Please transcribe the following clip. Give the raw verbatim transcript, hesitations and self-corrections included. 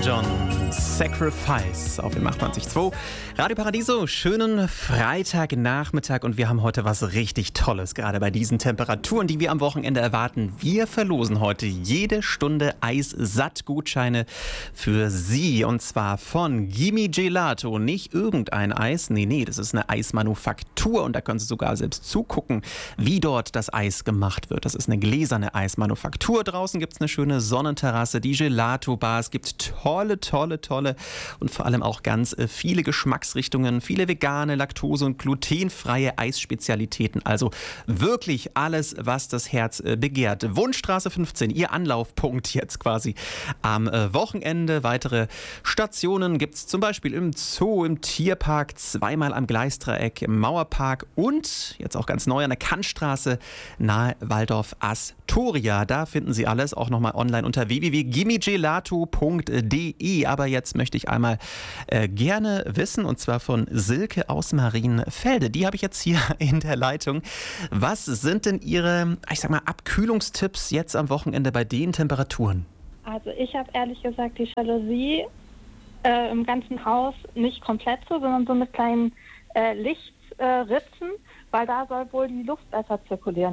John, Sacrifice auf dem achtundzwanzig Komma zwei. Radio Paradiso, schönen Freitagnachmittag und wir haben heute was richtig Tolles, gerade bei diesen Temperaturen, die wir am Wochenende erwarten. Wir verlosen heute jede Stunde Eissatt-Gutscheine für Sie und zwar von Gimme Gelato. Nicht irgendein Eis, nee, nee, das ist eine Eismanufaktur und da können Sie sogar selbst zugucken, wie dort das Eis gemacht wird. Das ist eine gläserne Eismanufaktur. Draußen gibt es eine schöne Sonnenterrasse, die Gelato-Bar. Es gibt tolle, tolle, tolle und vor allem auch ganz äh, viele Geschmacksrichtungen, viele vegane, laktose- und glutenfreie Eisspezialitäten. Also wirklich alles, was das Herz äh, begehrt. Wunschstraße fünfzehn, Ihr Anlaufpunkt jetzt quasi am äh, Wochenende. Weitere Stationen gibt es zum Beispiel im Zoo, im Tierpark, zweimal am Gleisdreieck, im Mauerpark und jetzt auch ganz neu an der Kantstraße nahe Waldorf Astoria. Da finden Sie alles auch nochmal online unter w w w punkt gimmigelato punkt d e. Aber jetzt möchte ich einmal äh, gerne wissen, und zwar von Silke aus Marienfelde. Die habe ich jetzt hier in der Leitung. Was sind denn Ihre, ich sag mal, Abkühlungstipps jetzt am Wochenende bei den Temperaturen? Also ich habe ehrlich gesagt die Jalousie äh, im ganzen Haus nicht komplett so, sondern so mit kleinen äh, Lichtritzen, äh, weil da soll wohl die Luft besser zirkulieren.